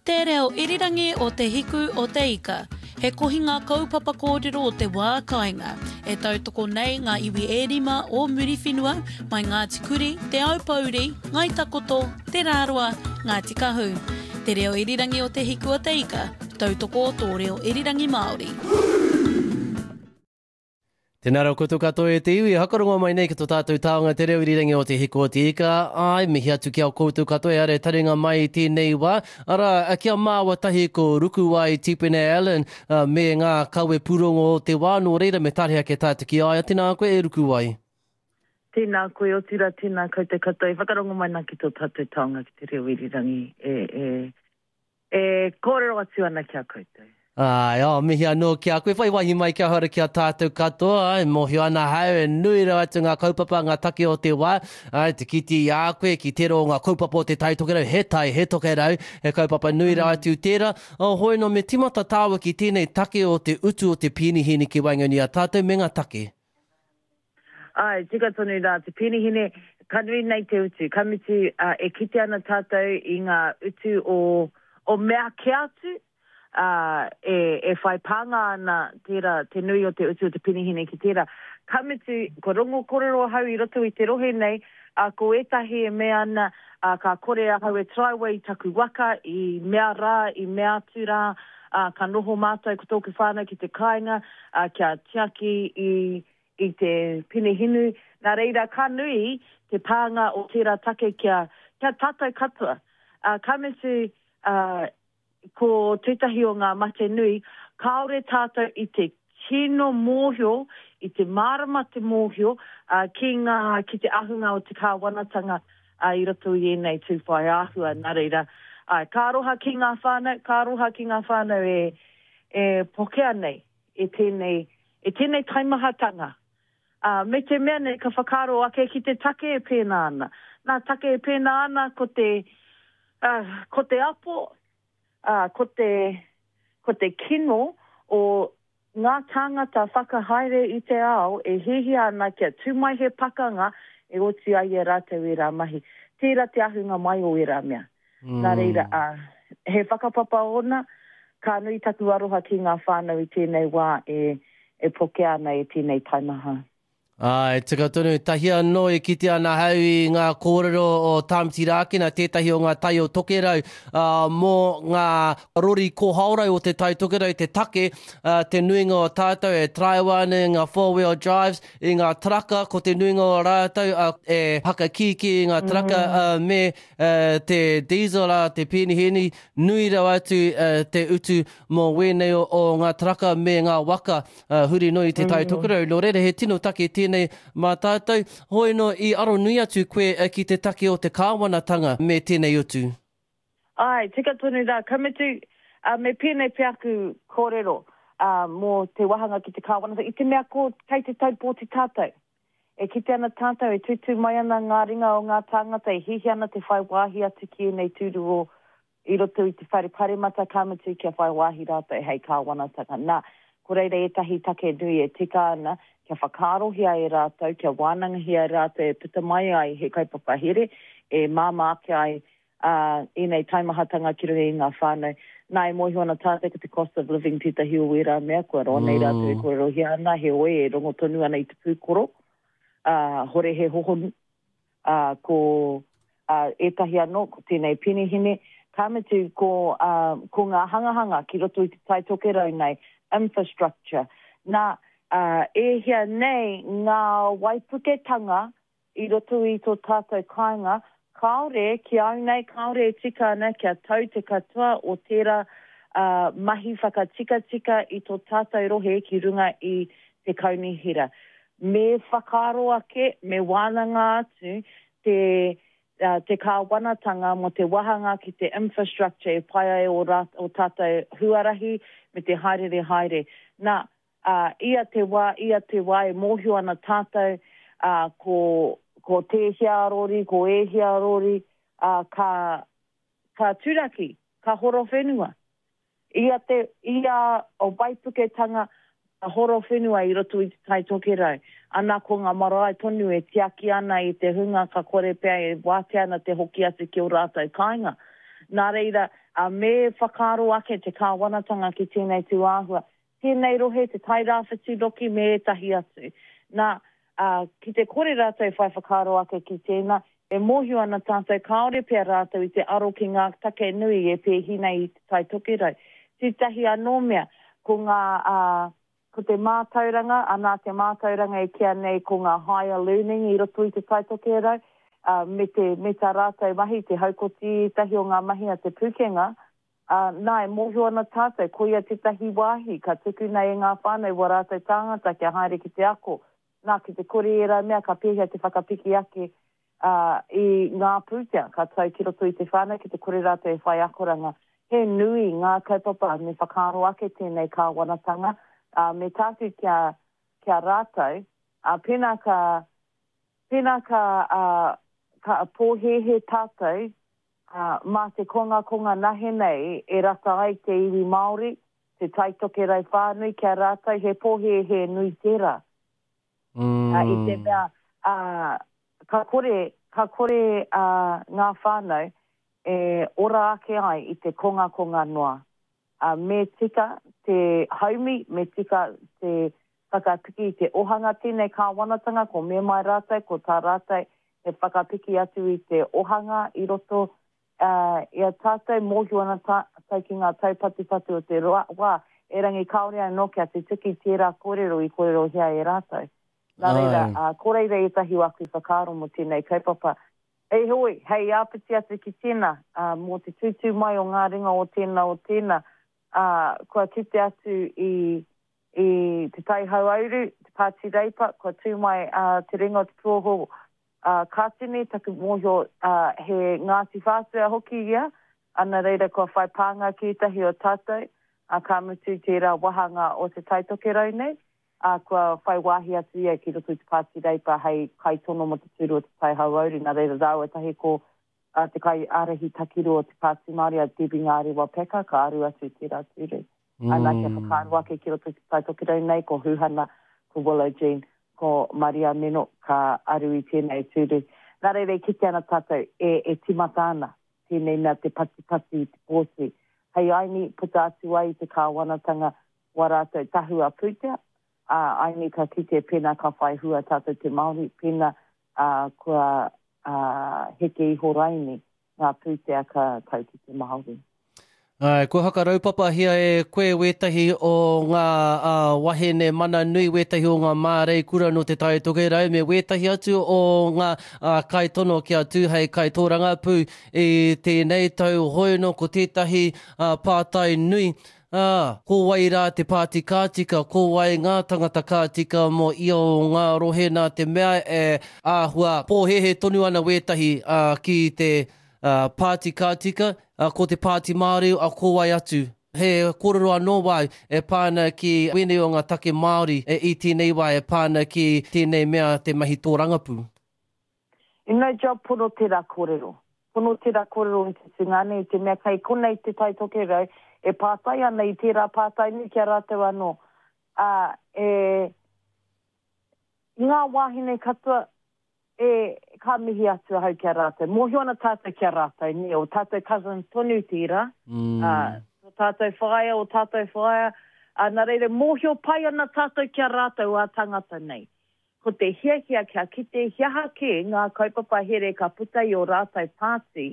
Te reo irirangi o te hiku o te ika. He kohinga kaupapa kōrero o te wā kāinga. E tautoko nei ngā iwi e rima o Muriwhenua, mai ngā tikuri, te aupauri, ngai takoto, te rāroa, ngā tikahu. Te reo irirangi o te hiku o te ika. Tautoko tō reo irirangi Māori. Tēnā rau koutou katoa e te iwi, hakarongo mai nei ki tō tātou tāonga te reo irirangi o te hiku o te ika. Ai, mihi atu ki au koutou katoa, are taringa mai tēnei wā. Ara, kia māua tahi ko ruku ai Tipene Allen me ngā kawe purongo o te wā, nō reira me tarihea ke tātou ki ai, tēnā koe e ruku ai. Tēnā koe o tira, tēnā koutou katoa, whakarongo mai nā ki tō tātou tāonga ki te reo irirangi. Kōrero atu ana kia koutou. Mihi anō kia koe, whai wahi mai kia hara kia tātou katoa, mohi ana hau, e nui rau atu ngā kaupapa, ngā take o te wā, te kiti i a koe, ki tero ngā kaupapa o te tai tokerau, he tokerau, he kaupapa nui rau atu tērā. Hoi no me timata tāua ki tēnei take o te utu o te pinihini ki Wainganui a tātou, me ngā take? Ai, tika tonu rā, te pinihini, kanui nei te utu, kamiti e kite ana tātou i ngā utu o mea ke atu, e whai panga ana tērā, te nui o te utu o te pinihine ki tērā. Kamitu, ko rongo kōrero hau i roto i te rohe nei, ko etahi e mea ana, ka kore hau e traiwa i taku waka, i mea rā, i mea atu rā, ka noho mātai ko tōku whānau ki te kāinga, kia tiaki i te pinihinu. Nā reira, ka nui te pānga o tērā take kia tātou katoa. Kamitu, ko tētahi o ngā mate nui, kaore tātou i te kino mōhio, i te marama te mōhio, ki te ahunga o te kāwanatanga i roto i enei tūwhai āhua, nā reira. Ka roha ki ngā whānau e pokea nei, e tēnei taimahatanga. Me te mea nei, ka whakaro ake ki te take e pēnā ana. Nā take e pēnā ana ko te apo, ko te kino o ngā tāngata whakahaere i te ao e hihi ana kia tūmai he pakanga e oti ai e rātou e rā mahi. Tērā te ahunga mai o e rā mea. Nā reira, he whakapapa ona, ka nui taku aroha ki ngā whānau i tēnei wā e pokea ana e tēnei taimaha. Tika tonu, tahi anō e kite ana hau i ngā kōrero o Tāmiti Rākina, tētahi o ngā tai o tokerau, mō ngā rori kōhaurau o te tai tokerau, te take, te nuinga o tātou e traiwane, ngā four-wheel drives, i ngā traka, ko te nuinga o rātou, e haka ki ngā traka, me te diesel, te pinihini, nui rau atu te utu mō wēnei o ngā traka me ngā waka, huri no i te tai tokerau. Nō reira, he tino take tēnei mā tātou. Hoi no i aro nui atu koe ki te take o te kāwanatanga me tēnei utu. Ai, tika tonu rā, kamitu me pēnei peaku kōrero mō te wahanga ki te kāwanatanga. I te mea ko kei te taupōti tātou. E kite ana tātou, e tutu mai ana ngā ringa o ngā tāngata, e hihi ana te whai wāhi atu ki nei tūru o i roto i te whare paremata kamitu kia whai wāhi rātou e hei kāwanatanga. Nā, ko reira e tahi take nui e tika ana, kia whakarohia e rātou, kia wānangahia e rātou, e puta mai ai he kaupapa here, e māmāke ai i nei taimahatanga ki rohe i ngā whānau. Nā e mohi ona tātou ki te cost of living tētahi o wera mea, kua roa nei rātou e kōrerohia ana, he oe e rongo tonu ana i te pūkoro, hore he hohonu, ko etahi anō, ko tēnei pinihine, kāmetu ko ngā hangahanga ki roto i te tai tokerau nei, infrastructure. Nā, e hia nei ngā waipuketanga i roto i tō tātou kāinga, kaore ki au nei, kaore e tika ana kia tau te katoa o tērā mahi whakatika i tō tātou rohe ki runga i te kaunihira. Me whakaro ake, me wānanga atu te kāwanatanga mo te wahanga ki te infrastructure e pai ai o tātou huarahi me te haere. Nā, ia te wā e mōhio ana tātou ko te hiarori, ko e hiarori, ka turaki, ka horo whenua. Ia o waipuketanga a horo whenua i roto i te tai tokerau. Ana ko ngā marae tonu e tiaki ana i te hunga ka kore pēr e wāte ana te hoki atu ki o rātou kāinga. Nā reira, me whakaro ake te kāwanatanga ki tēnei tū āhua. Tēnei rohe te tai rāwhitu loki me tahi atu. Nā, ki te kore rātou whai whakaro ake ki tēnā, e mohiu ana tātou kaore pia rātou I te aro ki ngā take nui e pēhina I te tai tokerau. Tētahi anō mea, ko ngā... ko te mātauranga, anā te mātauranga e kia nei ko ngā higher learning I roto I te taitokerau, me tā rātou mahi, te haukoti tahi o ngā mahi a te pukenga, nā e mohu ana tātou, ko ia te tahi wāhi, ka tuku nei ngā whānau wa rātou tāngata kia haere ki te ako. Nā ki te kore e rā mea, ka pēhea te whakapiki ake I ngā pūtea, ka tau ki roto I te whānau, ki te kore rātou e whai akoranga. He nui ngā kaupapa, me whakaro ake tēnei kāwanatanga, me tātu kia rātou, pēnā ka pōhehe tātou, mā te konga nahe nei, e rata ai te iwi Māori, te taitoke rai whānui kia rātou, he pōhehe nui tērā. I te mea, ka kore ngā whānau, e ora ake ai I te konga noa. Me tika te haumi, me tika te whakapiki I te ohanga tēnei kāwanatanga, ko me mai rātou, ko tā rātou, e whakapiki atu I te ohanga I roto, ia tātou mohiu ana tātou ki ngā taupatipatu o te wā, e rangi kaore anō kia te tiki tērā kōrero I kōrero hea e rātou. Nā reira, kōreira E tahi waku whakaro mo tēnei kaupapa. E hoi, hei āpiti atu ki tēnā, mō te tūtū mai o ngā ringa o tēnā, kua kite atu I te tai hauauru, te pāti reipa, kua tū mai te ringa o te tōho kātini, taku mōhio he Ngāti Whātua hoki ia, ana reira kua whai pānga ki tahi o tātou, ka mutu tērā wahanga o te taitokerau nei, kua whai wāhi atu ia ki roto te pāti reipa hei kai tono mo te tūru o te tai hauauru, nā reira rāua tahi ko te kai arahi takiru o te pāti Māori a Debbie Ngāri Wapeka, ka aru atu tērā tūru. Nā kia whakaru ake ki roto te taitokerau nei, ko Huhana, ko Willow Jean, ko Maria Meno, ka aru I tēnei tūru. Nā reire kite ana tātou, e timata ana, tēnei mea te pati, te pōsi. Hei aini puta atu ai te kāwanatanga wa rātou tahua pūtea, aini ka kite pēnā ka whai hua tātou te Māori, pēnā kua heke I horaini ngā pūtea ka tau ki te Māori. Kua haka raupapa hia e koe wetahi o ngā wahene mana nui, wetahi o ngā mārei kura no te tai toke rau, me wetahi atu o ngā kai tono kia tūhei kai tōranga pū I tēnei tau hoino ko tētahi pātai nui. Ko wai rā te pāti kātika, ko wai ngā tangata kātika mo ia o ngā rohe nā te mea e āhua pōhehe tonu ana wetahi ki te pāti kātika, ko te pāti Māori a ko wai atu. He kōrero anō wai e pāna ki wene o ngā take Māori I tēnei wai e pāna ki tēnei mea te mahi tōrangapū. Ina job pono tērā kōrero. Pono tērā kōrero I te singane, I te mea kai konei te tai toke rau, e pātai ana I tērā pātai ni kia rātou anō. Ngā wāhine katoa, ka mihi atu hau kia rātou. Mohi ana tātou kia rātou, ni o tātou cousin tonu tira, o tātou whaia, nā reire, mohi o pai ana tātou kia rātou a tangata nei. Ko te hia kia kite hiaha ke ngā kaupapa here ka putai o rātou pāti,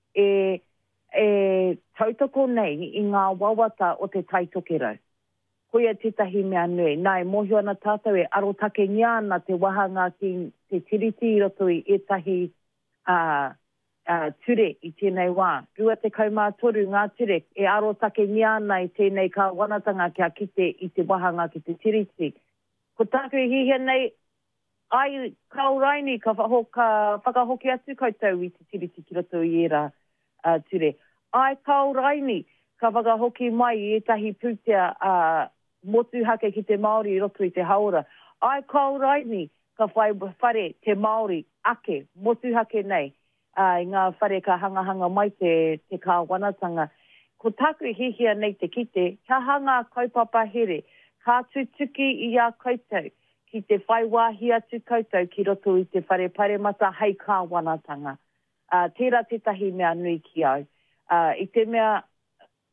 tautoko nei I ngā wawata o te taitokerau. Koia tētahi mea nui. Nā e mohi ana tātou e arotake ngia ana te wahanga ki te tiriti I roto I etahi ture I tēnei wā. Rua te kaumātoru ngā ture e arotake ngia ana I tēnei ka wanatanga kia kite I te wahanga ki te tiriti. Ko tāku I hihia nei, ai kauraini ka whakahoki atu koutou I te tiriti ki roto I era ture. Ai kauraini ka whakahoki mai I etahi pūtea motu hake ki te Māori I roto I te haora. Ai kauraini ka whare te Māori ake, motu hake nei. I ngā whare ka hangahanga mai te kāwanatanga. Ko tāku hihia nei te kite, ka hanga kaupapa here, ka tutuki I a koutou, ki te whaiwahi atu koutou ki roto I te whare paremata hei kāwanatanga. Tērā tētahi mea nui ki au. I te mea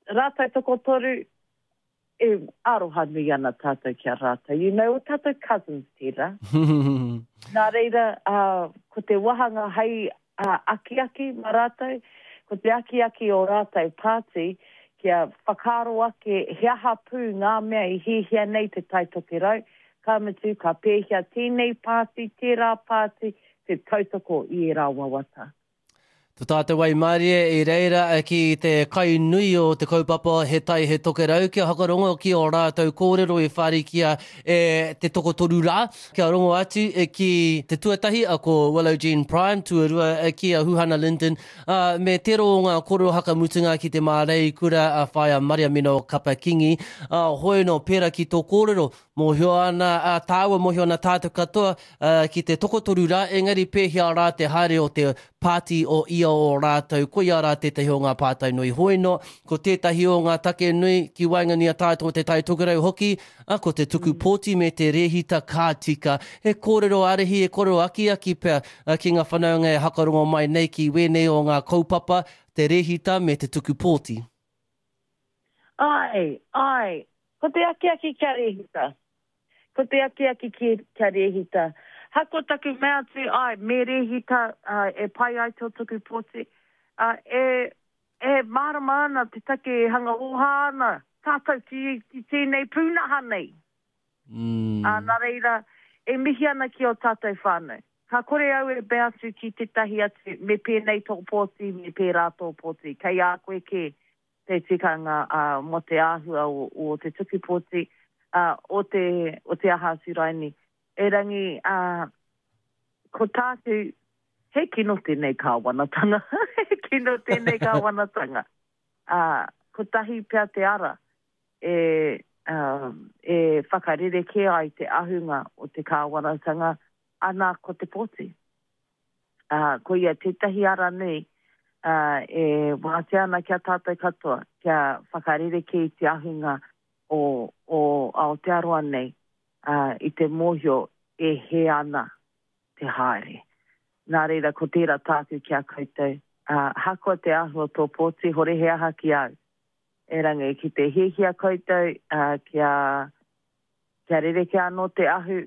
rātai toko toru, e aroha nui ana tātou kia rātai. You know, o tātou cousins tērā. Nā reira, ko te wahanga hei aki-aki ma rātou, ko te aki-aki o rātou pāti, kia whakaro ake hea hapū ngā mea I hihia nei te taitoke rau, ka mitu, ka pēhia tēnei pāti, tērā pāti, te tautoko I rā wawata. Tō tātou wai Mārie, I reira ki te kai nui o te kaupapa he tai he toke rau. Kia hakarongo ki o rātou kōrero I whārikia te toko toru rā. Kia rongo atu ki te tuatahi a ko Willow Jean Prime, tuarua ki a Huhana Linden. Me tero o ngā kōrero hakamutunga ki te mārei kura a whaia Maria Mino Kapakingi. Hoi no pēra ki tō kōrero, mo hio ana tāua, mo hio ana tātou katoa ki te toko toru rā. Engari pēhia rā te haere o te pāti o ia o rātou, ko ia rā tētahi o ngā pātai nui hoino, ko tētahi o ngā take nui ki waingania tātou te tai tukurau hoki, ko te tuku pōti me te rehita kātika. He kōrero arehi, he kōrero aki-aki pia ki ngā whanaunga e hakarongo mai nei ki wenei o ngā kaupapa, te rehita me te tuku pōti. Ai, ko te aki-aki kia rehita. Ko te aki-aki kia rehita. Hako taku mea tu, me rehita e pai ai tō tuku pōti. E marama ana te take hanga oha ana, tātou ki tēnei pūnaha nei. Nā reira, e mihi ana ki o tātou whānau. Ka kore au e bea atu ki te tahi atu, me pēnei tō pōti, me pērā tō pōti. Kei a koe ke te tikanga mo te āhua o te tuku pōti, o te aha suraini. E rangi, ko tātou, he kino tēnei kāwanatanga. He kino tēnei kāwanatanga. Ko tahi pia te ara, e whakarere ke ai te ahunga o te kāwanatanga, ana ko te pōti. Ko ia tētahi ara nei, e wāte ana kia tātou katoa, kia whakarere ke I te ahunga o Aotearoa nei, I te mōhio e he ana te haere. Nā reira, ko tērā tātou kia koutou. Hako te ahua tō pōti, hore he aha ki au. E rangi, ki te hehia koutou, kia rereke anō te ahu,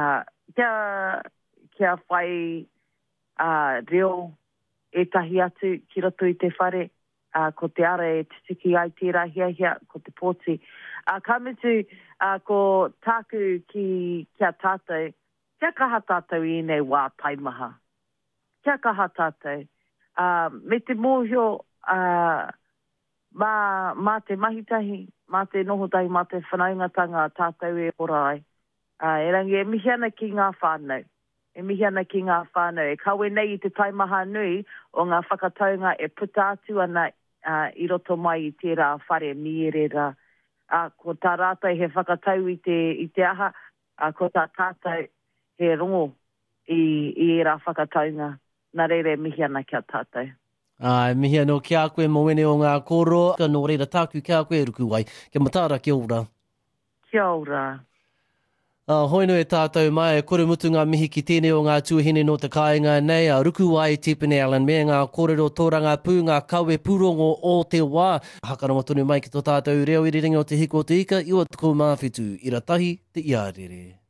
kia whai reo e tahi atu ki roto I te whare, ko te ara e titiki ai tērā hia ko te pōti. Ka mitu, ko tāku kia tātou, kia kaha tātou I nei wā taimaha. Kia kaha tātou. Me te mōhio, mā te mahitahi, mā te nohotahi, mā te whanaungatanga tātou e ora ai. E rangi, e mihi ana ki ngā whānau. E mihi ana ki ngā whānau. E kawe nei I te taimaha nui o ngā whakataunga e puta atu ana I roto mai I tērā whare mierera. Ko tā rātai he whakatau I te aha, ko tā tātou he rongo I rā whakataunga. Nā reire mihi ana kia tātou. Mihi anō kia koe mo wene o ngā koro, ka nō reira tāku kia koe ruku wai. Kia matara, kia ora. Kia ora. Hoino e tātou mai, e kore mutu ngā mihi ki tēnei o ngā tuahine no te kāinga nei, a ruku wai Tipene Allen, me ngā kōrero tōranga pū, ngā kawe pūrongo o te wā. Hakarongo tonu mai ki tō tātou reo I ringa o te hiko o te ika, iwa tuko mawhitu, I ratahi te iarere.